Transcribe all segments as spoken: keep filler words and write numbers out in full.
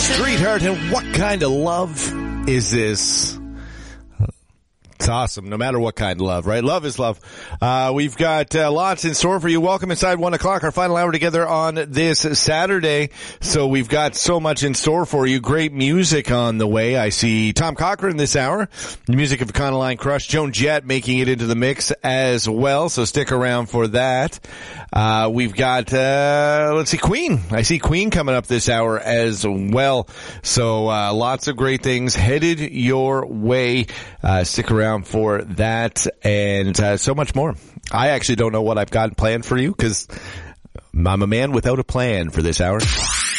Streetheart, and what kind of love is this? It's awesome, no matter what kind of love, right? Love is love. Uh, we've got uh, lots in store for you. Welcome inside one o'clock, our final hour together on this Saturday. So we've got so much in store for you. Great music on the way. I see Tom Cochran this hour. The music of Econoline Crush. Joan Jett making it into the mix as well, so stick around for that. Uh, we've got, uh, let's see, Queen. I see Queen coming up this hour as well. So, uh, lots of great things headed your way. Uh, stick around for that and uh, so much more. I actually don't know what I've got planned for you because I'm a man without a plan for this hour.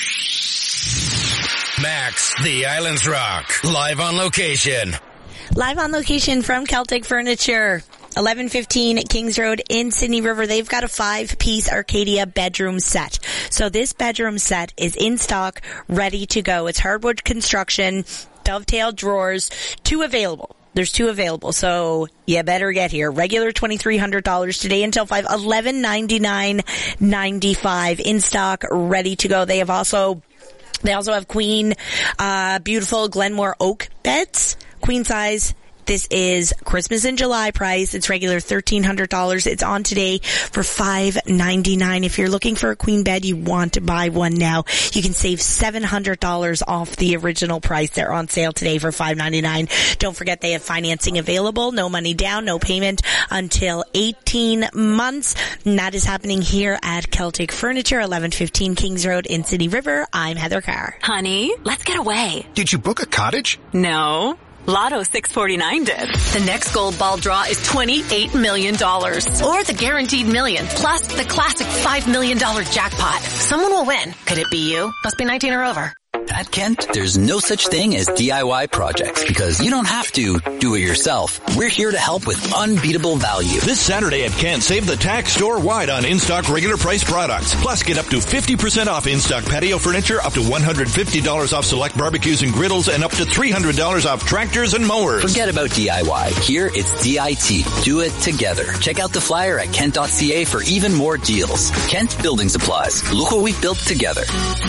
Max, the Islands Rock, live on location. Live on location from Celtic Furniture. eleven fifteen Kings Road in Sydney River. They've got a five-piece Arcadia bedroom set. So this bedroom set is in stock, ready to go. It's hardwood construction, dovetail drawers, two available. There's two available, so you better get here. Regular twenty-three hundred dollars today until five, eleven ninety-nine ninety-five in stock, ready to go. They have also, they also have Queen, uh, beautiful Glenmore oak beds, queen size. This is Christmas in July price. It's regular thirteen hundred dollars. It's on today for five ninety-nine. If you're looking for a queen bed, you want to buy one now, you can save seven hundred dollars off the original price. They're on sale today for five ninety-nine. Don't forget they have financing available. No money down, no payment until eighteen months. And that is happening here at Celtic Furniture, eleven fifteen Kings Road in Sydney River. I'm Heather Carr. Honey, let's get away. Did you book a cottage? No. Lotto six forty-nine did. The next gold ball draw is twenty-eight million dollars. Or the guaranteed million, plus the classic five million dollars jackpot. Someone will win. Could it be you? Must be nineteen or over. At Kent, there's no such thing as D I Y projects because you don't have to do it yourself. We're here to help with unbeatable value. This Saturday at Kent, save the tax store-wide on in-stock regular price products. Plus, get up to fifty percent off in-stock patio furniture, up to one hundred fifty dollars off select barbecues and griddles, and up to three hundred dollars off tractors and mowers. Forget about D I Y. Here, it's D I T. Do it together. Check out the flyer at kent dot c a for even more deals. Kent Building Supplies. Look what we've built together.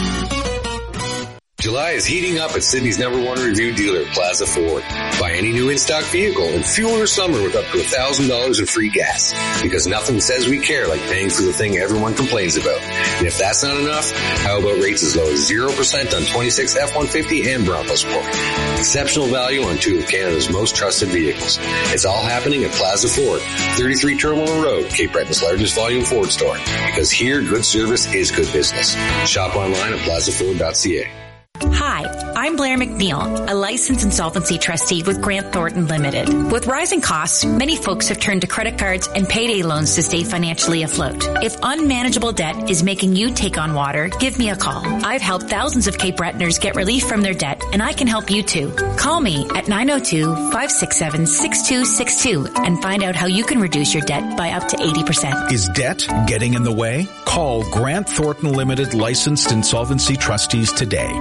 July is heating up at Sydney's number one review dealer, Plaza Ford. Buy any new in-stock vehicle and fuel your summer with up to one thousand dollars in free gas. Because nothing says we care like paying for the thing everyone complains about. And if that's not enough, how about rates as low as zero percent on twenty-six F one fifty and Bronco Sport? Exceptional value on two of Canada's most trusted vehicles. It's all happening at Plaza Ford, thirty-three Terminal Road, Cape Breton's largest volume Ford store. Because here, good service is good business. Shop online at plaza ford dot c a. Hi, I'm Blair McNeil, a licensed insolvency trustee with Grant Thornton Limited. With rising costs, many folks have turned to credit cards and payday loans to stay financially afloat. If unmanageable debt is making you take on water, give me a call. I've helped thousands of Cape Bretoners get relief from their debt, and I can help you too. Call me at nine oh two, five six seven, six two six two and find out how you can reduce your debt by up to eighty percent. Is debt getting in the way? Call Grant Thornton Limited licensed insolvency trustees today.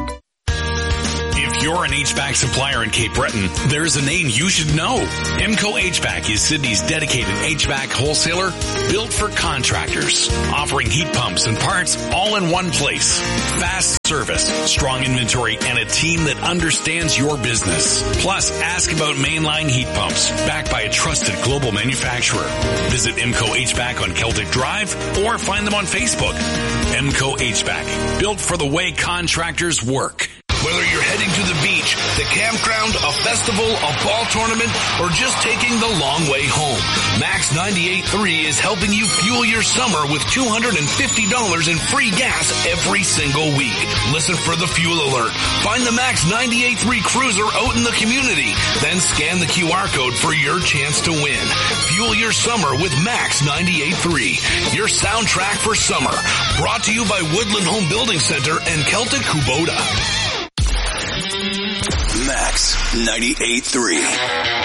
If you're an H V A C supplier in Cape Breton, there's a name you should know. Emco H V A C is Sydney's dedicated H V A C wholesaler, built for contractors, offering heat pumps and parts all in one place. Fast service, strong inventory, and a team that understands your business. Plus, ask about mainline heat pumps, backed by a trusted global manufacturer. Visit Emco H V A C on Celtic Drive or find them on Facebook. Emco H V A C, built for the way contractors work. Whether you're heading to the beach, the campground, a festival, a ball tournament, or just taking the long way home, Max ninety-eight point three is helping you fuel your summer with two hundred fifty dollars in free gas every single week. Listen for the fuel alert. Find the Max ninety-eight point three cruiser out in the community. Then scan the Q R code for your chance to win. Fuel your summer with Max ninety-eight point three. Your soundtrack for summer. Brought to you by Woodland Home Building Center and Celtic Kubota. Max ninety-eight point three.